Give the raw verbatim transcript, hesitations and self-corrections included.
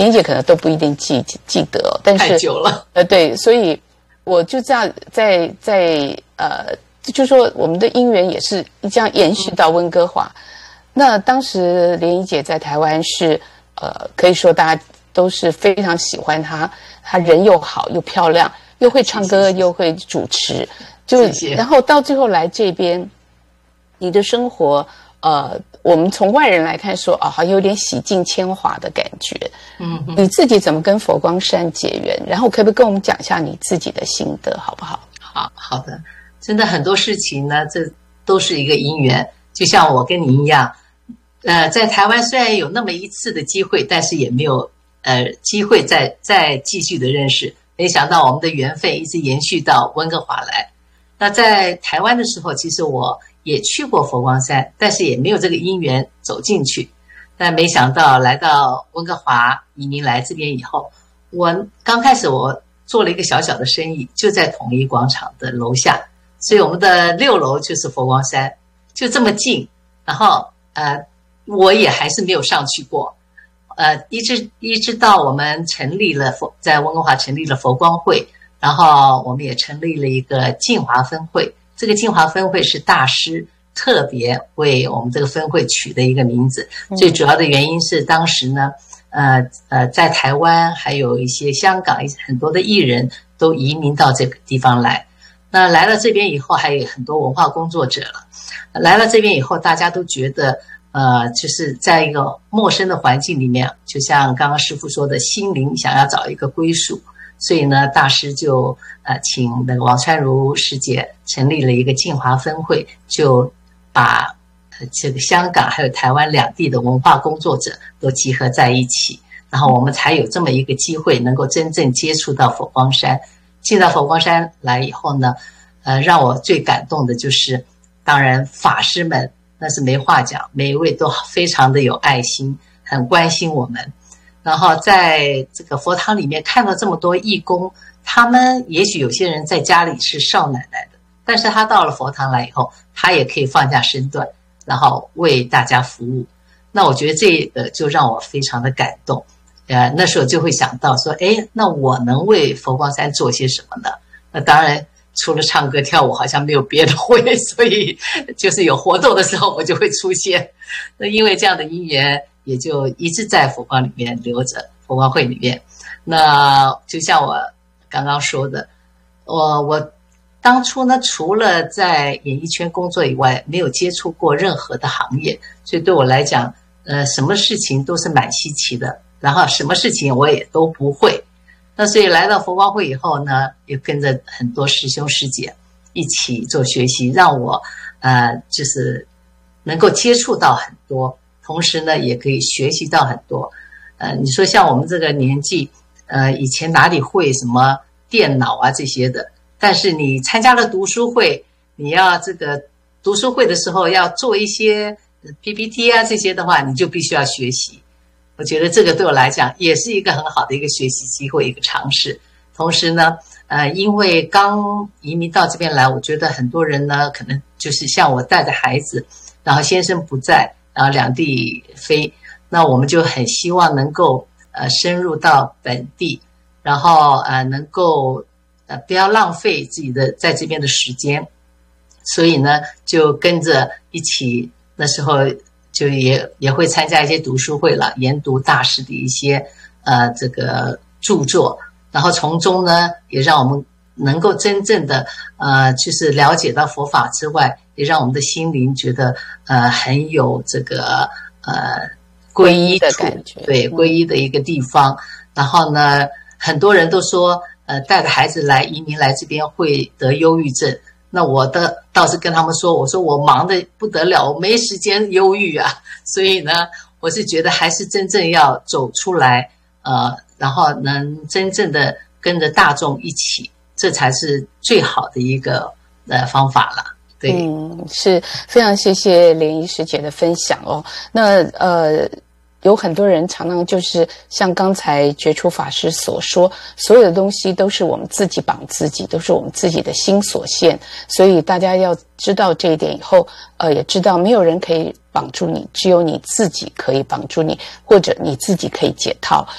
玲姐可能都不一定记记得、哦，但是太久了。 呃，对，所以我就这样在在呃，就说我们的姻缘也是这样延续到温哥华。嗯、那当时莲姨姐在台湾是呃，可以说大家都是非常喜欢她，她人又好又漂亮，又会唱歌， 谢谢， 又会主持，就谢谢。 然后到最后来这边，你的生活。呃，我们从外人来看说，哦，好有点洗尽铅华的感觉。 嗯， 你自己怎么跟佛光山结缘？然后可不可以跟我们讲一下你自己的心得，好不好？ 好好的，真的很多事情呢，这都是一个因缘。就像我跟你一样，呃，在台湾虽然有那么一次的机会，但是也没有呃机会再再继续的认识。没想到我们的缘分一直延续到温哥华来。那在台湾的时候，其实我也去过佛光山，但是也没有这个因缘走进去。但没想到来到温哥华移民来这边以后，我刚开始我做了一个小小的生意，就在统一广场的楼下，所以我们的六楼就是佛光山，就这么近。然后呃，我也还是没有上去过，呃，一直一直到我们成立了佛，在温哥华成立了佛光会。然后我们也成立了一个净华分会，这个净华分会是大师特别为我们这个分会取的一个名字。最主要的原因是当时呢，呃呃，在台湾还有一些香港很多的艺人都移民到这个地方来。那来了这边以后，还有很多文化工作者了。来了这边以后，大家都觉得，呃，就是在一个陌生的环境里面，就像刚刚师父说的，心灵想要找一个归属。所以呢，大师就呃请那个王川如师姐成立了一个净华分会，就把呃这个香港还有台湾两地的文化工作者都集合在一起，然后我们才有这么一个机会，能够真正接触到佛光山。进到佛光山来以后呢，呃，让我最感动的就是，当然法师们那是没话讲，每一位都非常的有爱心，很关心我们。然后在这个佛堂里面看到这么多义工，他们也许有些人在家里是少奶奶的，但是他到了佛堂来以后，他也可以放下身段，然后为大家服务。那我觉得这个就让我非常的感动。呃，那时候就会想到说，哎，那我能为佛光山做些什么呢？那当然除了唱歌跳舞好像没有别的会，所以就是有活动的时候我就会出现。那因为这样的因缘，也就一直在佛光里面留着，佛光会里面。那就像我刚刚说的，我我当初呢，除了在演艺圈工作以外，没有接触过任何的行业，所以对我来讲，呃，什么事情都是蛮稀奇的，然后什么事情我也都不会。那所以来到佛光会以后呢，也跟着很多师兄师姐一起做学习，让我呃就是能够接触到很多。同时呢，也可以学习到很多。呃，你说像我们这个年纪，呃，以前哪里会什么电脑啊这些的？但是你参加了读书会，你要这个读书会的时候要做一些 P P T 啊这些的话，你就必须要学习。我觉得这个对我来讲也是一个很好的一个学习机会，一个尝试。同时呢，呃，因为刚移民到这边来，我觉得很多人呢，可能就是像我带着孩子，然后先生不在。然后两地飞，那我们就很希望能够呃深入到本地，然后呃能够呃不要浪费自己的在这边的时间，所以呢就跟着一起，那时候就也也会参加一些读书会了，研读大师的一些呃这个著作，然后从中呢也让我们能够真正的呃就是了解到佛法之外，也让我们的心灵觉得呃很有这个呃皈依的感觉， 对，皈依的一个地方。然后呢，很多人都说呃带着孩子来移民来这边会得忧郁症，那我的倒是跟他们说，我说我忙得不得了，我没时间忧郁啊。所以呢，我是觉得还是真正要走出来，呃，然后能真正的跟着大众一起，这才是最好的一个呃方法了。对， 嗯，是非常谢谢莲姨师姐的分享哦。那呃，有很多人常常就是像刚才觉出法师所说，所有的东西都是我们自己绑自己，都是我们自己的心所限。所以大家要知道这一点以后，呃，也知道没有人可以绑住你，只有你自己可以绑住你，或者你自己可以解套。